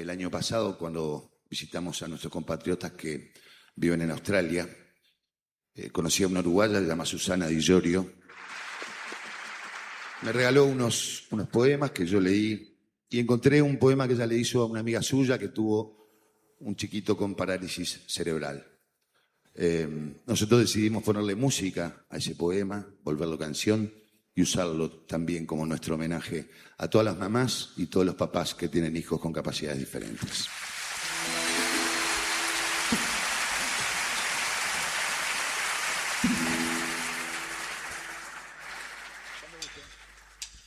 el año pasado cuando visitamos a nuestros compatriotas que viven en Australia. Conocí a una uruguaya, se llama Susana Di Llorio. Me regaló unos poemas que yo leí y encontré un poema que ella le hizo a una amiga suya que tuvo un chiquito con parálisis cerebral. Nosotros decidimos ponerle música a ese poema, volverlo canción y usarlo también como nuestro homenaje a todas las mamás y todos los papás que tienen hijos con capacidades diferentes.